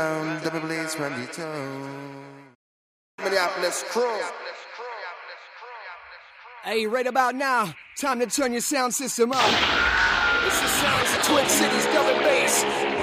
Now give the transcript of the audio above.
Double blaze from the toe. Minneapolis crew. Hey, right about now, time to turn your sound system up. This is sounds of Twin Cities double bass.